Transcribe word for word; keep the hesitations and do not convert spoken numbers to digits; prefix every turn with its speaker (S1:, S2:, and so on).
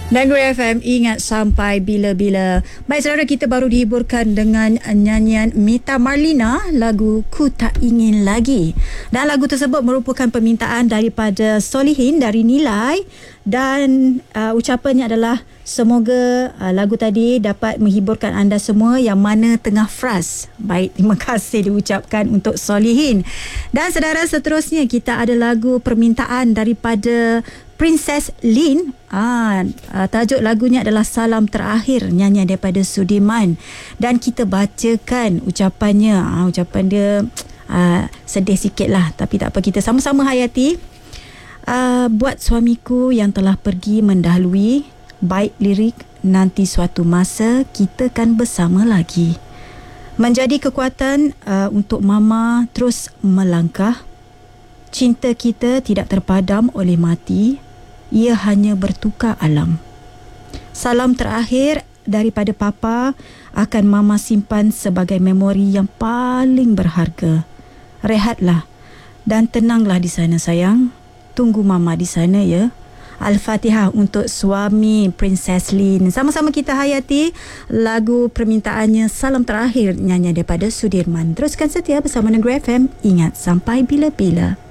S1: Negeri F M, ingat sampai bila-bila. Baik saudara, kita baru dihiburkan dengan nyanyian Mita Marlina, lagu Ku Tak Ingin Lagi. Dan lagu tersebut merupakan permintaan daripada Solihin dari Nilai. Dan uh, ucapannya adalah semoga uh, lagu tadi dapat menghiburkan anda semua yang mana tengah fras. Baik, terima kasih diucapkan untuk Solihin. Dan saudara, seterusnya kita ada lagu permintaan daripada Princess Lin. Ah, tajuk lagunya adalah Salam Terakhir, nyanyian daripada Sudirman. Dan kita bacakan ucapannya. Ah, ucapan dia ah, sedih sikit lah, tapi tak apa, kita sama-sama hayati. Ah, buat suamiku yang telah pergi mendahului, baik lirik, nanti suatu masa kita kan bersama lagi. Menjadi kekuatan uh, untuk mama terus melangkah. Cinta kita tidak terpadam oleh mati, ia hanya bertukar alam. Salam terakhir daripada papa akan mama simpan sebagai memori yang paling berharga. Rehatlah dan tenanglah di sana sayang. Tunggu mama di sana ya. Al-Fatihah untuk suami Princess Lin. Sama-sama kita hayati lagu permintaannya Salam Terakhir, nyanyian daripada Sudirman. Teruskan setia bersama Negeri F M. Ingat sampai bila-bila.